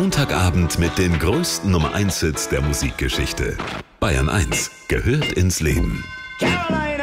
Montagabend mit den größten Nummer 1 Hits der Musikgeschichte. Bayern 1 gehört ins Leben. Caroline!